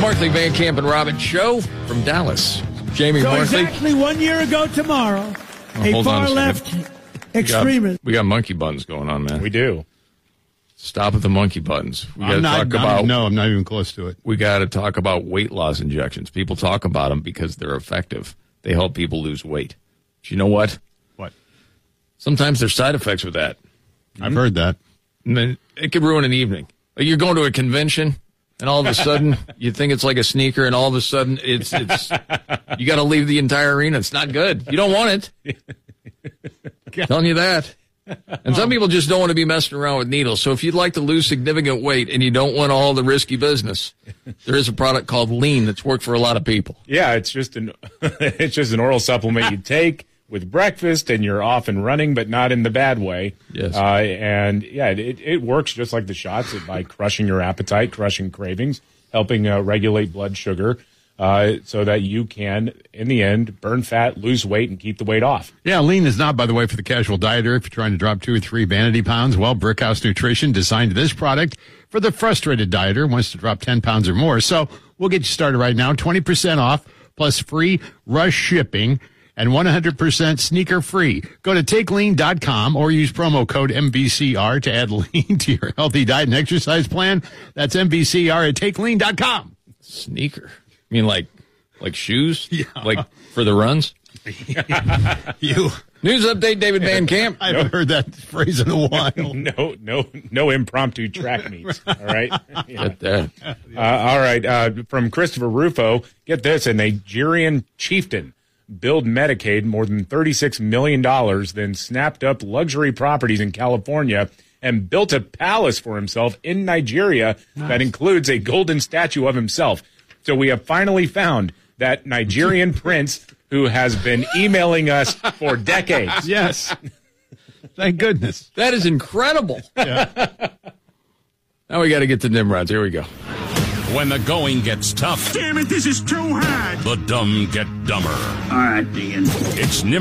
Markley, Van Camp, and Robbins show from Dallas. Jamie So Markley. exactly 1 year ago tomorrow, a hold on a far-left extremist. We got monkey buttons going on, man. We do. Stop at the monkey buttons. We got to talk about. No, I'm not even close to it. We got to talk about weight loss injections. People talk about them because they're effective. They help people lose weight. But you know what? What? Sometimes there's side effects with that. I've heard that. And then it could ruin an evening. Like you're going to a convention, and all of a sudden you think it's like a sneaker, and all of a sudden it's you got to leave the entire arena. It's not good. You don't want it. Telling you that. And some people just don't want to be messing around with needles. So if you'd like to lose significant weight and you don't want all the risky business, there is a product called Lean that's worked for a lot of people. Yeah, it's just an oral supplement you take with breakfast, and you're off and running, but not in the bad way. Yes. And yeah, it works just like the shots by crushing your appetite, crushing cravings, helping regulate blood sugar. So that you can, in the end, burn fat, lose weight, and keep the weight off. Yeah, Lean is not, by the way, for the casual dieter. If you're trying to drop 2 or 3 vanity pounds, well, Brickhouse Nutrition designed this product for the frustrated dieter who wants to drop 10 pounds or more. So we'll get you started right now. 20% off plus free rush shipping and 100% sneaker free. Go to takelean.com or use promo code MVCR to add Lean to your healthy diet and exercise plan. That's MVCR at takelean.com. Sneaker. I mean, like shoes? Yeah. Like for the runs? You. News update, David Van Camp. I haven't heard that phrase in a while. No impromptu track meets. All right. Yeah. Get that. All right. From Christopher Rufo, get this: a Nigerian chieftain billed Medicaid more than $36 million, then snapped up luxury properties in California and built a palace for himself in Nigeria that includes a golden statue of himself. So we have finally found that Nigerian prince who has been emailing us for decades. Yes. Thank goodness. That is incredible. Yeah. Now we got to get to Nimrods. Here we go. When the going gets tough, Damn it, this is too hard. the dumb get dumber. All right, Dean. It's Nimrod.